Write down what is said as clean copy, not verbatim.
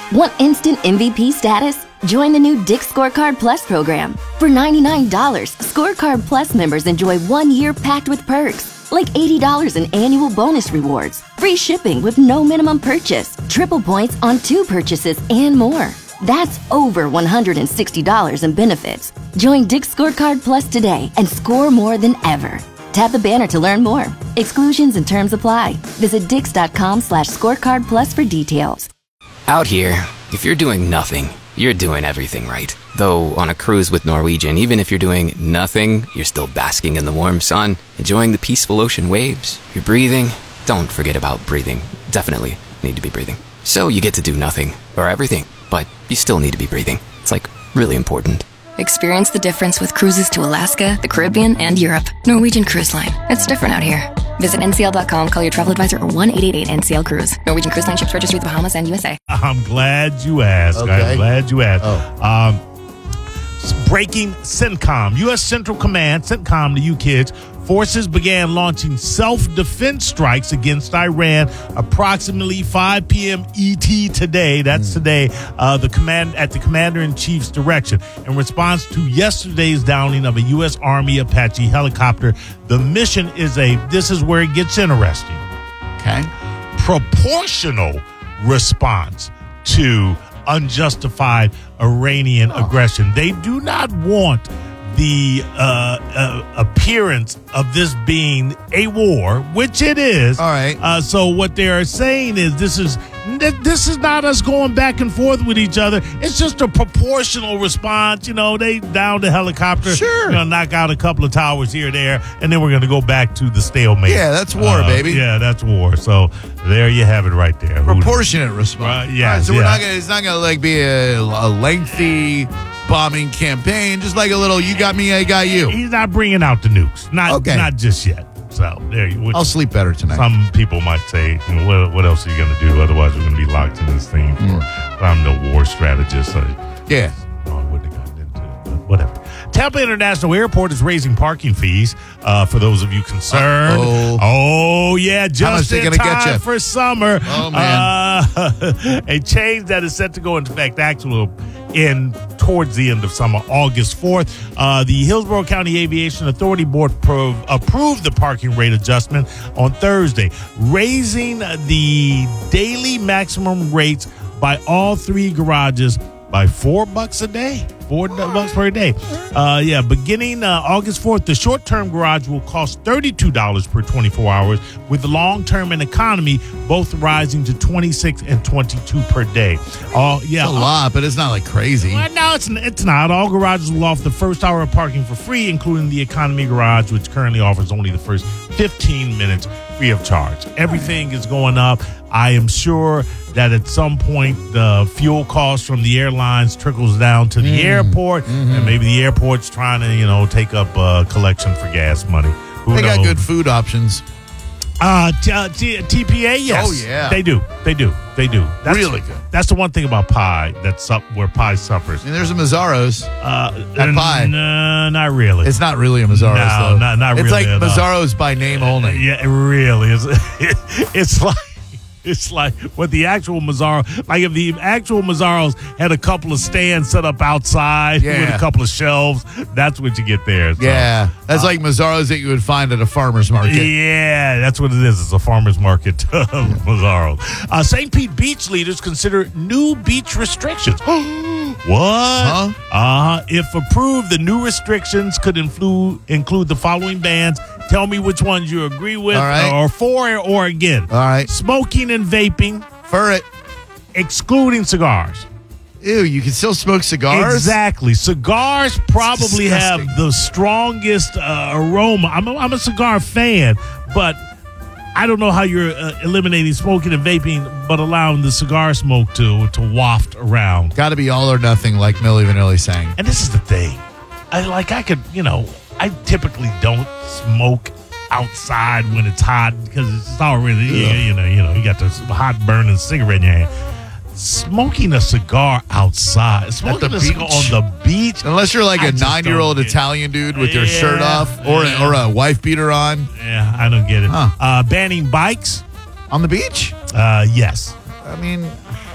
Want instant MVP status? Join the new Dick's Scorecard Plus program. For $99, Scorecard Plus members enjoy 1 year packed with perks, like $80 in annual bonus rewards, free shipping with no minimum purchase, triple points on 2 purchases, and more. That's over $160 in benefits. Join Dick's Scorecard Plus today and score more than ever. Tap the banner to learn more. Exclusions and terms apply. Visit dix.com/scorecard plus for details. Out here, if you're doing nothing, you're doing everything right. Though on a cruise with Norwegian, even if you're doing nothing, you're still basking in the warm sun, enjoying the peaceful ocean waves. You're breathing. Don't forget about breathing. Definitely need to be breathing. So you get to do nothing, or everything, but you still need to be breathing. It's like really important. Experience the difference with cruises to Alaska, the Caribbean, and Europe. Norwegian Cruise Line. It's different out here. Visit ncl.com, call your travel advisor, or 1-888-NCL-CRUISE. Norwegian Cruise Line ships registry the Bahamas and USA. I'm glad you asked. Okay. I'm glad you asked. Oh. Breaking CENTCOM. U.S. Central Command, CENTCOM to you kids, forces began launching self-defense strikes against Iran approximately 5 p.m. ET today. That's today. At the Commander-in-Chief's direction. In response to yesterday's downing of a U.S. Army Apache helicopter, the mission this is where it gets interesting. Okay. Proportional response to unjustified Iranian aggression. They do not want the appearance of this being a war, which it is. All right. So what they are saying is this is not us going back and forth with each other. It's just a proportional response. They down the helicopter. Sure. Knock out a couple of towers here or there, and then we're going to go back to the stalemate. Yeah, that's war, baby. Yeah, that's war. So there you have it right there. Proportionate response. Yeah. Right, so it's not gonna be a lengthy bombing campaign. Just like a little, you got me, I got you. He's not bringing out the nukes. Not just yet. So there you. I'll sleep better tonight. Some people might say, what else are you going to do? Otherwise, we're going to be locked in this thing. I'm no war strategist. So yeah. I wouldn't have gotten into it, but whatever. Tampa International Airport is raising parking fees for those of you concerned. Oh, yeah, just in time for summer. Oh, man. A change that is set to go into effect towards the end of summer, August 4th. The Hillsborough County Aviation Authority Board approved the parking rate adjustment on Thursday, raising the daily maximum rates by all 3 garages by $4 a day. $4 per day. Beginning August 4th, the short-term garage will cost $32 per 24 hours, with the long-term and economy both rising to $26 and $22 per day. It's a lot, but it's not like crazy. Well, no, it's not. All garages will offer the first hour of parking for free, including the economy garage, which currently offers only the first 15 minutes free of charge. Everything is going up. I am sure that at some point the fuel cost from the airlines trickles down to the airport, and maybe the airport's trying to, take up collection for gas money. They got good food options. TPA, yes. Oh, yeah. They do. That's really good. That's the one thing about pie where pie suffers. And there's a Mazzaro's at pie. No, not really. It's not really a Mazzaro's, though. Not really. It's like Mazzaro's by name only. Yeah, it really is. It's like what the actual Mazzaro, like if the actual Mazzaro's had a couple of stands set up outside with a couple of shelves, that's what you get there. So, that's like Mazzaro's that you would find at a farmer's market. Yeah, that's what it is. It's a farmer's market Mazzaro's. St. Pete beach leaders consider new beach restrictions. What? If approved, the new restrictions could include the following bans. Tell me which ones you agree with, or for, or again. All right. Smoking and vaping. For it. Excluding cigars. Ew, you can still smoke cigars? Exactly. Cigars probably have the strongest aroma. I'm a cigar fan, but I don't know how you're eliminating smoking and vaping, but allowing the cigar smoke to waft around. Got to be all or nothing, like Milli Vanilli sang. And this is the thing. I typically don't smoke outside when it's hot because it's already, you got this hot burning cigarette in your hand. Smoking a cigar outside, smoking a cigar on the beach. Unless you're like a 9-year-old Italian dude with your shirt off or a wife beater on. Yeah, I don't get it. Banning bikes. On the beach? Yes. I mean,